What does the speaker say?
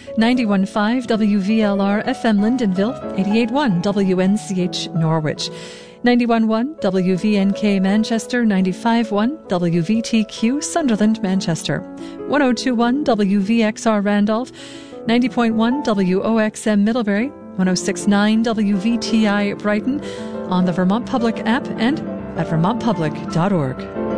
91.5 WVLR FM Lyndonville, 88.1 WNCH Norwich, 91.1 WVNK Manchester, 95.1 WVTQ Sunderland Manchester, 102.1 WVXR Randolph, 90.1 WOXM Middlebury, 106.9 WVTI Brighton, on the Vermont Public app and at vermontpublic.org.